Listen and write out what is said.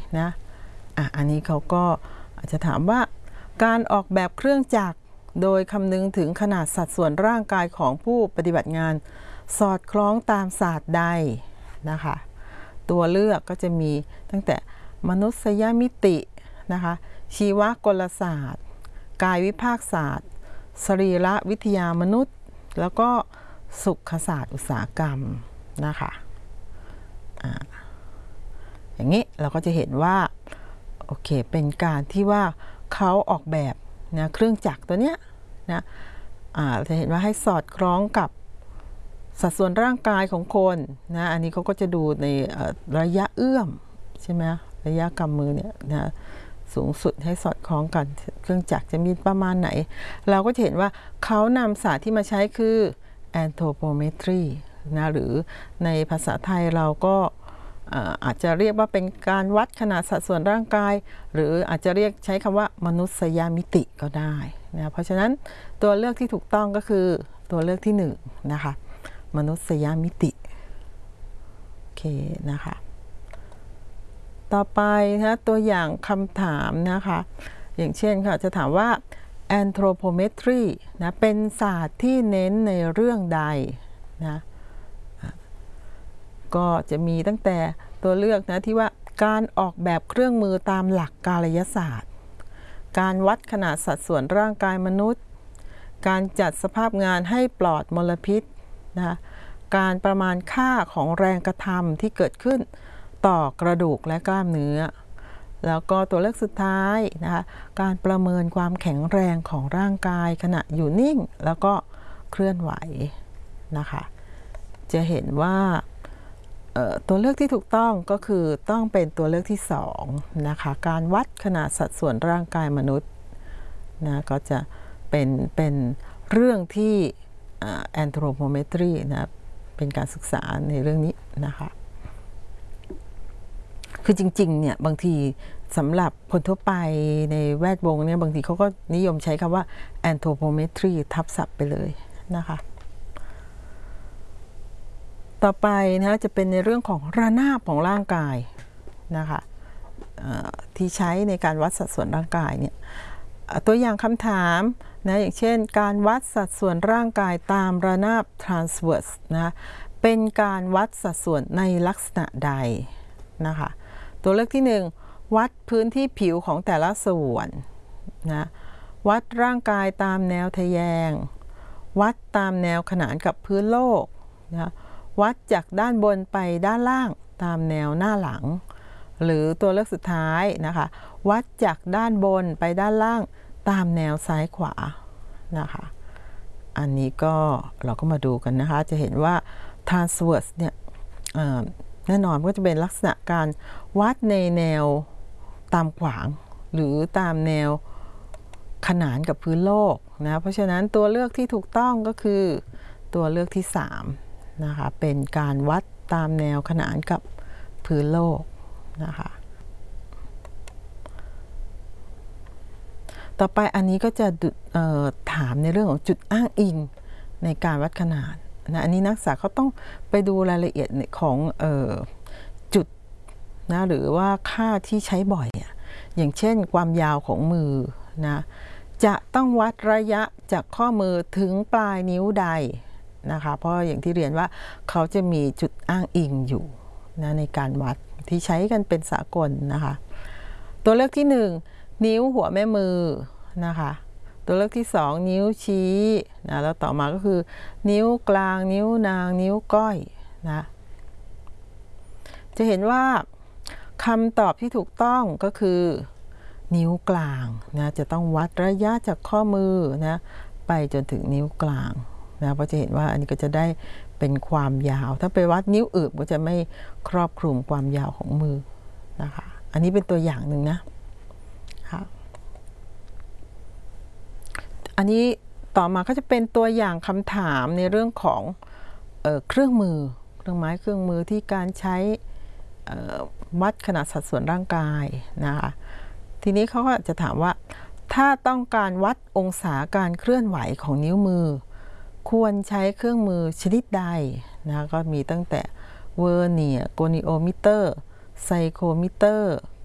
นะอันนี้เขาก็อาจจะถามว่าการออกแบบเครื่องจักรโดยคำนึงถึงขนาดสัดส่วนร่างกายของผู้ปฏิบัติงานสอดคล้องตามศาสตร์ใดนะคะตัวเลือกก็จะมีตั้งแต่มนุษยมิตินะคะชีวกลศาสตร์กายวิภาคศาสตร์สรีรวิทยามนุษย์แล้วก็สุขศาสตร์อุตสาหกรรมนะคะอย่างนี้เราก็จะเห็นว่าโอเคเป็นการที่ว่าเขาออกแบบนะเครื่องจักรตัวเนี้ยนะเราจะเห็นว่าให้สอดคล้องกับสัดส่วนร่างกายของคนนะอันนี้เขาก็จะดูในระยะเอื้อมใช่ไหมระยะกำมือเนี่ยนะสูงสุดให้สอดคล้องกันเครื่องจักรจะมีประมาณไหนเราก็จะเห็นว่าเขานำศาสตร์ที่มาใช้คือ anthropometry นะหรือในภาษาไทยเราก็อาจจะเรียกว่าเป็นการวัดขนาดสัดส่วนร่างกายหรืออาจจะเรียกใช้คำว่ามนุษยมิติก็ได้นะเพราะฉะนั้นตัวเลือกที่ถูกต้องก็คือตัวเลือกที่1นะคะมนุษยมิติโอเคนะคะต่อไปนะตัวอย่างคำถามนะคะอย่างเช่นค่ะจะถามว่า anthropometry นะเป็นศาสตร์ที่เน้นในเรื่องใดนะก็จะมีตั้งแต่ตัวเลือกนะที่ว่าการออกแบบเครื่องมือตามหลักกายศาสตร์การวัดขนาดสัดส่วนร่างกายมนุษย์การจัดสภาพงานให้ปลอดมลพิษนะการประมาณค่าของแรงกระทำที่เกิดขึ้นต่อกระดูกและกล้ามเนื้อแล้วก็ตัวเลือกสุดท้ายนะคะการประเมินความแข็งแรงของร่างกายขณะอยู่นิ่งแล้วก็เคลื่อนไหวนะคะจะเห็นว่าตัวเลือกที่ถูกต้องก็คือต้องเป็นตัวเลือกที่2นะคะการวัดขนาดสัดส่วนร่างกายมนุษย์นะก็จะเป็นเรื่องที่anthropometry นะเป็นการศึกษาในเรื่องนี้นะคะคือจริงๆเนี่ยบางทีสำหรับคนทั่วไปในแวดวงเนี่ยบางทีเขาก็นิยมใช้คำว่า anthropometry ทับศัพท์ไปเลยนะคะต่อไปนะจะเป็นในเรื่องของระนาบของร่างกายนะคะที่ใช้ในการวัดสัดส่วนร่างกายเนี่ยตัวอย่างคำถามนะอย่างเช่นการวัดสัดส่วนร่างกายตามระนาบ transverse นะเป็นการวัดสัดส่วนในลักษณะใดนะคะตัวเลือกที่1วัดพื้นที่ผิวของแต่ละส่วนนะวัดร่างกายตามแนวทะแยงวัดตามแนวขนานกับพื้นโลกนะวัดจากด้านบนไปด้านล่างตามแนวหน้าหลังหรือตัวเลือกสุดท้ายนะคะวัดจากด้านบนไปด้านล่างตามแนวซ้ายขวานะคะอันนี้ก็เราก็มาดูกันนะคะจะเห็นว่า transverse เนี่ยแน่นอนก็จะเป็นลักษณะการวัดในแนวตามขวางหรือตามแนวขนานกับพื้นโลกนะเพราะฉะนั้นตัวเลือกที่ถูกต้องก็คือตัวเลือกที่3นะคะเป็นการวัดตามแนวขนานกับพื้นโลกนะคะต่อไปอันนี้ก็จะถามในเรื่องของจุดอ้างอิงในการวัดขนาดนะอันนี้นักศึกษาเขาต้องไปดูรายละเอียดของจุดนะหรือว่าค่าที่ใช้บ่อยอย่างเช่นความยาวของมือนะจะต้องวัดระยะจากข้อมือถึงปลายนิ้วใดนะคะเพราะอย่างที่เรียนว่าเขาจะมีจุดอ้างอิงอยู่นะในการวัดที่ใช้กันเป็นสากลนะคะตัวเลือกที่1นิ้วหัวแม่มือนะคะตัวเลือกที่2นิ้วชี้นะแล้วต่อมาก็คือนิ้วกลางนิ้วนางนิ้วก้อยนะจะเห็นว่าคำตอบที่ถูกต้องก็คือนิ้วกลางนะจะต้องวัดระยะจากข้อมือนะไปจนถึงนิ้วกลางนะเพราะจะเห็นว่าอันนี้ก็จะได้เป็นความยาวถ้าไปวัดนิ้วอื่นก็จะไม่ครอบคลุมความยาวของมือนะคะอันนี้เป็นตัวอย่างหนึ่งนะค่ะอันนี้ต่อมาก็จะเป็นตัวอย่างคำถามในเรื่องของเครื่องมือเครื่องไม้เครื่องมือที่การใช้วัดขนาดสัดส่วนร่างกายนะคะทีนี้เขาก็จะถามว่าถ้าต้องการวัดองศาการเคลื่อนไหวของนิ้วมือควรใช้เครื่องมือชนิดใดนะก็มีตั้งแต่เวอร์เนียร์โกนิโอมิเตอร์ไซโคมิเตอร์